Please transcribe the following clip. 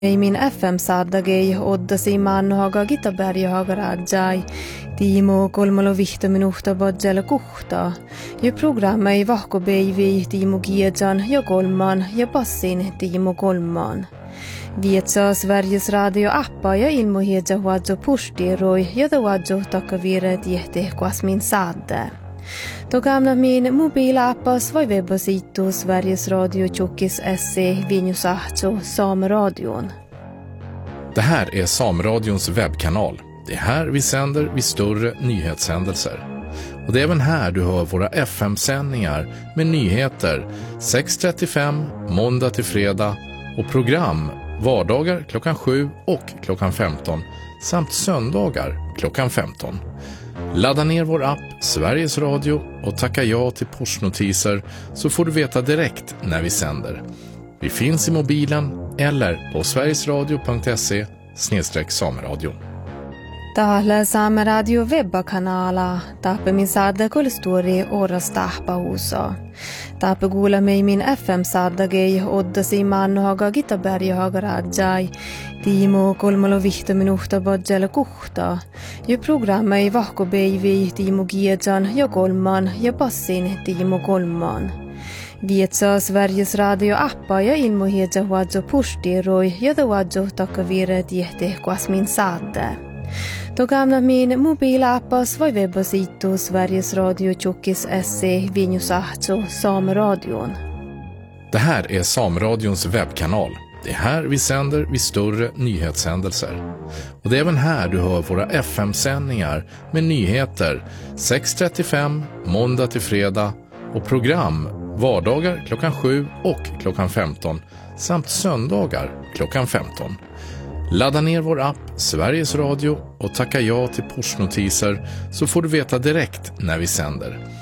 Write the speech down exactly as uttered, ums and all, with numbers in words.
Ei min F M-saadagei oddasi maannohaga gitaberjahagarajai. Tiimo kolmalo vihta minuhta bodjala kuhta. Ja programma ei vahkobeivi Tiimo Giedjan ja kolman ja passin Tiimo kolman. Vietsa Sveriges radio-appa ja ilmohiedja huadjo pustiroi ja da huadjo takavire tiehti kuasmin saadde. Då gamla min mobilappas var webbasitu Sveriges Radio Tjockis S C Vinjusahto Sameradion. Det här är Sameradions webbkanal. Det är här vi sänder vid större nyhetshändelser. Och det är även här du hör våra F M-sändningar med nyheter sex trettiofem måndag till fredag och program vardagar klockan sju och klockan femton samt söndagar klockan femton. Ladda ner vår app Sveriges Radio och tacka ja till pushnotiser så får du veta direkt när vi sänder. Vi finns i mobilen eller på sverigesradio punkt se snedstreck sameradion. Täällä Saameradio webbakanala taappe min saadda kolstori oras tahpahuusa. Taappe kuula mei min F M-saadagei oddasi maannohaga gitaberjahagarajai. Tiimo kolmalo vihta minuhta bodjala kuhta. Ja programma ei vahkobeivi Tiimo Giedjan ja kolman ja passin Tiimo kolman. Vietsa Sveriges radio-appa ja ilmohiedja huadjo pustiroi ja da huadjo takavire tiehti kuasmin saadde. Då gamla min mobilappas var webbasitu Sveriges Radio Tjockis S C Vinjusahto Sameradion. Det här är Sameradions webbkanal. Det är här vi sänder vid större nyhetshändelser. Och det är även här du hör våra F M-sändningar med nyheter sex trettiofem måndag till fredag och program vardagar klockan sju och klockan femton samt söndagar klockan femton. Ladda ner vår app Sveriges Radio och tacka ja till pushnotiser så får du veta direkt när vi sänder.